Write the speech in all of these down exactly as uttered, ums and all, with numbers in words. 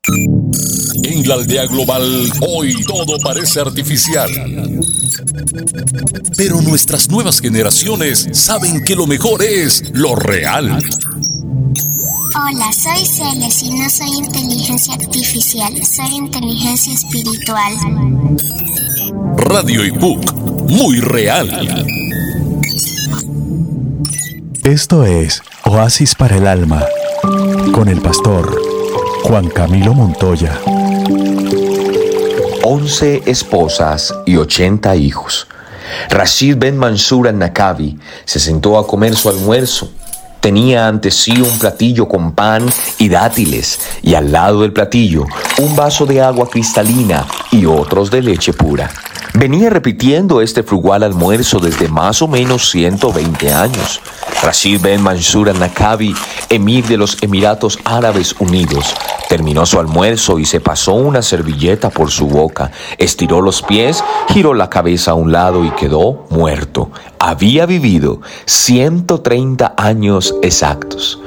En la aldea global, hoy todo parece artificial. Pero nuestras nuevas generaciones saben que lo mejor es lo real. Hola, soy Celes y no soy inteligencia artificial, soy inteligencia espiritual. Radio I P U C, muy real. Esto es Oasis para el Alma, con el pastor Juan Camilo Montoya. Once esposas y ochenta hijos. Rashid Ben Mansur al-Naqabi se sentó a comer su almuerzo. Tenía ante sí un platillo con pan y dátiles, y al lado del platillo un vaso de agua cristalina y otros de leche pura. Venía repitiendo este frugal almuerzo desde más o menos ciento veinte años. Rashid Ben Mansur al-Naqabi, emir de los Emiratos Árabes Unidos, terminó su almuerzo y se pasó una servilleta por su boca, estiró los pies, giró la cabeza a un lado y quedó muerto. Había vivido ciento treinta años exactos.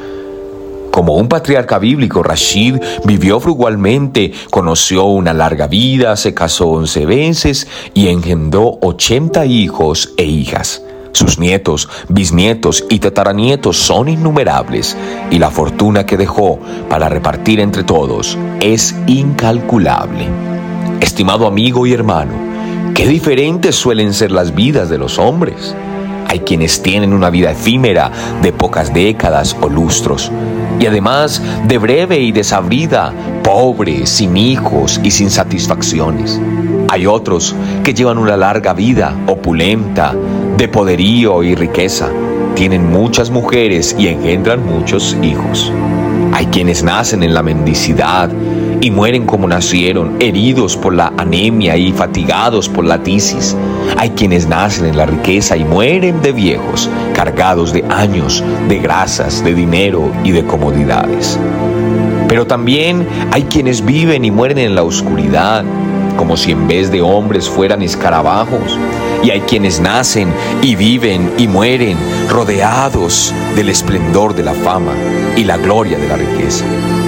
Como un patriarca bíblico, Rashid vivió frugalmente, conoció una larga vida, se casó once veces y engendró ochenta hijos e hijas. Sus nietos, bisnietos y tataranietos son innumerables, y la fortuna que dejó para repartir entre todos es incalculable. Estimado amigo y hermano, qué diferentes suelen ser las vidas de los hombres. Hay quienes tienen una vida efímera de pocas décadas o lustros, y además de breve y desabrida, pobre, sin hijos y sin satisfacciones. Hay otros que llevan una larga vida, opulenta, de poderío y riqueza. Tienen muchas mujeres y engendran muchos hijos. Hay quienes nacen en la mendicidad y mueren como nacieron, heridos por la anemia y fatigados por la tisis. Hay quienes nacen en la riqueza y mueren de viejos, cargados de años, de grasas, de dinero y de comodidades. Pero también hay quienes viven y mueren en la oscuridad, como si en vez de hombres fueran escarabajos. Y hay quienes nacen y viven y mueren rodeados del esplendor de la fama y la gloria de la riqueza.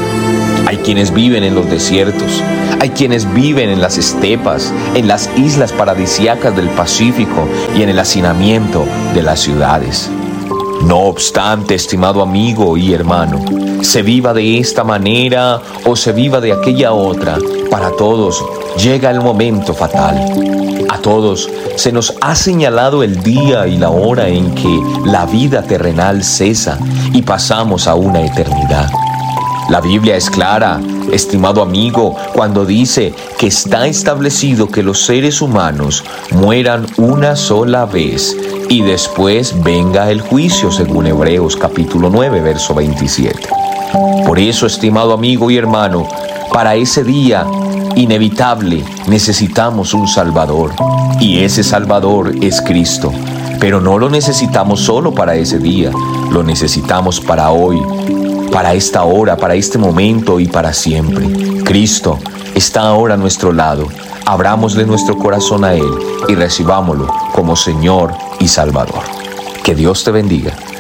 Hay quienes viven en los desiertos, hay quienes viven en las estepas, en las islas paradisíacas del Pacífico y en el hacinamiento de las ciudades. No obstante, estimado amigo y hermano, se viva de esta manera o se viva de aquella otra, para todos llega el momento fatal. A todos se nos ha señalado el día y la hora en que la vida terrenal cesa y pasamos a una eternidad. La Biblia es clara, estimado amigo, cuando dice que está establecido que los seres humanos mueran una sola vez y después venga el juicio, según Hebreos capítulo nueve, verso veintisiete. Por eso, estimado amigo y hermano, para ese día inevitable necesitamos un Salvador, y ese Salvador es Cristo. Pero no lo necesitamos solo para ese día, lo necesitamos para hoy, para esta hora, para este momento y para siempre. Cristo está ahora a nuestro lado. Abrámosle nuestro corazón a Él y recibámoslo como Señor y Salvador. Que Dios te bendiga.